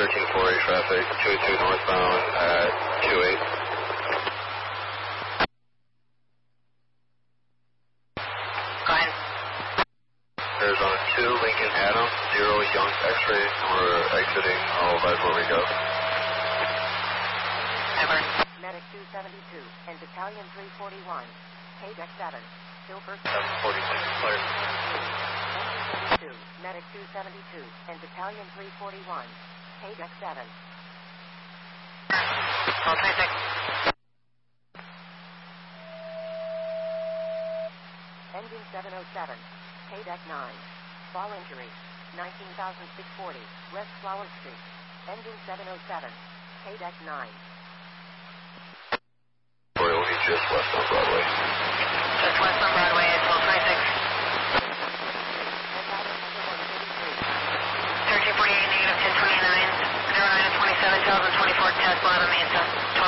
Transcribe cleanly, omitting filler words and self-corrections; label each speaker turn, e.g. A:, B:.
A: 1340 traffic, 282 northbound at 28.
B: Go ahead.
A: Arizona 2, Lincoln Adam, 0 Young X-ray. We're exiting all by where we go.
B: Ever.
C: Medic 272 and Battalion 341, KDEC 7, Silver
A: 746, clear.
C: 272, Medic 272 and Battalion 341, KDEC 7.
B: Call 26.
C: Engine 707, KDEC 9, fall injury, 19,640, West Flower Street. Engine 707, KDEC 9.
A: He's just west on Broadway.
B: Just west on Broadway, it's call 26. 1348, negative 1029, 09 to 27, 2024, test bottom, Mesa.